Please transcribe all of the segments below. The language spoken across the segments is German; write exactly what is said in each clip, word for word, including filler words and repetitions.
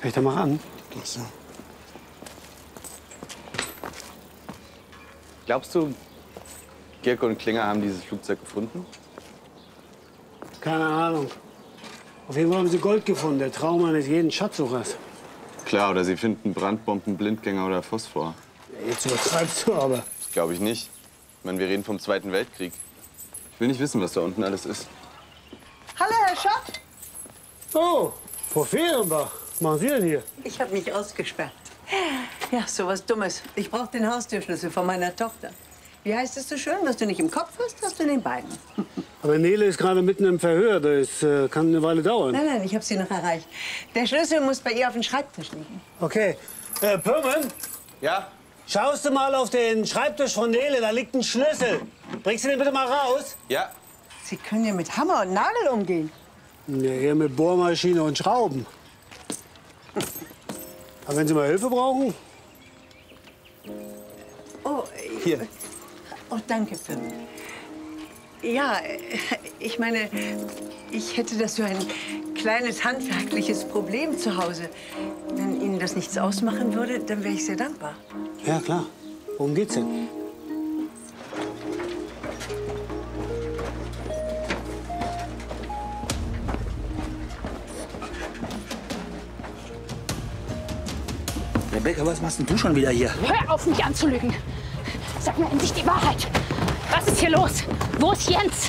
Ich da mal ran. Ach so. Glaubst du, Gierke und Klinger haben dieses Flugzeug gefunden? Keine Ahnung. Auf jeden Fall haben sie Gold gefunden. Der Traum eines jeden Schatzsuchers. Klar, oder sie finden Brandbomben, Blindgänger oder Phosphor. Jetzt übertreibst du aber. Glaube ich nicht. Ich meine, wir reden vom Zweiten Weltkrieg. Ich will nicht wissen, was da unten alles ist. Hallo, Herr Schott. Oh, Frau Fehrenbach. Was machen Sie denn hier? Ich habe mich ausgesperrt. Ja, so was Dummes. Ich brauche den Haustürschlüssel von meiner Tochter. Wie heißt es so schön? Was du nicht im Kopf hast, hast du in den Beinen. Aber Nele ist gerade mitten im Verhör. Das äh, kann eine Weile dauern. Nein, nein, ich habe sie noch erreicht. Der Schlüssel muss bei ihr auf dem Schreibtisch liegen. Okay. Äh, Pürmen, Ja? schaust du mal auf den Schreibtisch von Nele. Da liegt ein Schlüssel. Bringst du den bitte mal raus? Ja. Sie können ja mit Hammer und Nagel umgehen. Ja, eher mit Bohrmaschine und Schrauben. Aber wenn Sie mal Hilfe brauchen? Oh, Hier. Oh, danke, Pim. Ja, ich meine, ich hätte das so ein kleines handwerkliches Problem zu Hause. Wenn Ihnen das nichts ausmachen würde, dann wäre ich sehr dankbar. Ja, klar. Worum geht's denn? Rebecca, was machst denn du schon wieder hier? Hör auf, mich anzulügen. Sag mir endlich die Wahrheit. Was ist hier los? Wo ist Jens?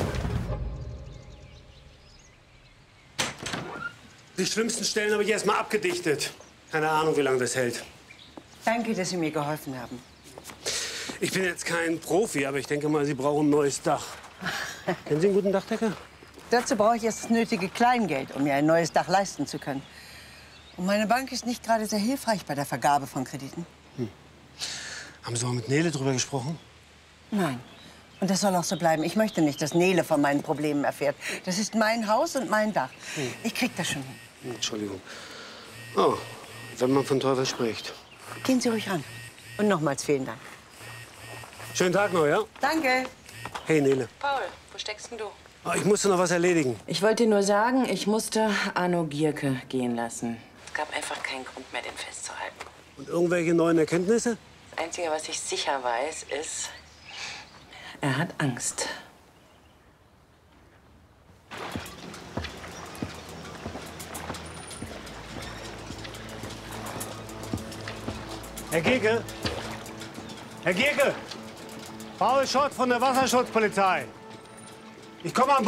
Die schlimmsten Stellen habe ich erst mal abgedichtet. Keine Ahnung, wie lange das hält. Danke, dass Sie mir geholfen haben. Ich bin jetzt kein Profi, aber ich denke mal, Sie brauchen ein neues Dach. Kennen Sie einen guten Dachdecker? Dazu brauche ich erst das nötige Kleingeld, um mir ein neues Dach leisten zu können. Und meine Bank ist nicht gerade sehr hilfreich bei der Vergabe von Krediten. Hm. Haben Sie mal mit Nele drüber gesprochen? Nein. Und das soll auch so bleiben. Ich möchte nicht, dass Nele von meinen Problemen erfährt. Das ist mein Haus und mein Dach. Hm. Ich krieg das schon hin. Entschuldigung. Oh, wenn man von Teufel spricht. Gehen Sie ruhig ran. Und nochmals vielen Dank. Schönen Tag noch, ja? Danke. Hey, Nele. Paul, wo steckst denn du? Oh, ich musste noch was erledigen. Ich wollte dir nur sagen, ich musste Arno Gierke gehen lassen. Es gab einfach keinen Grund mehr, den festzuhalten. Und irgendwelche neuen Erkenntnisse? Das Einzige, was ich sicher weiß, ist, er hat Angst. Herr Gierke? Herr Gierke! Paul Schott von der Wasserschutzpolizei. Ich komme an